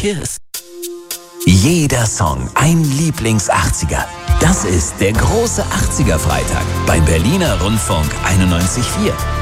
Kiss. Jeder Song ein Lieblings-80er. Das ist der große 80er-Freitag beim Berliner Rundfunk 91.4.